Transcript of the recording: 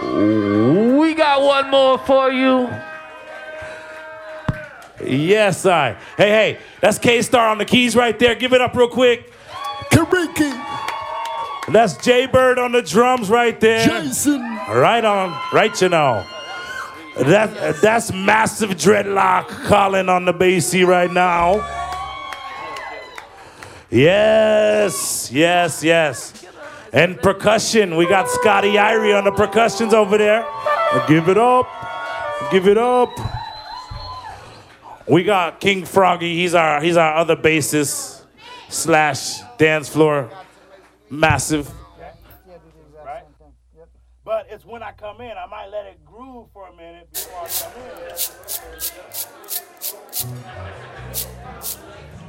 We got one more for you. Yes, I. Hey, that's K-Star on the keys right there. Give it up real quick. Kariki. That's Jay-Bird on the drums right there. Jason. Right on. Right, you know. That's Massive Dreadlock calling on the bassy right now. Yes. And percussion, we got Scotty Irie on the percussions over there. Give it up. We got King Froggy. He's our other bassist / dance floor massive. Right? But it's when I come in, I might let it groove for a minute before I come in.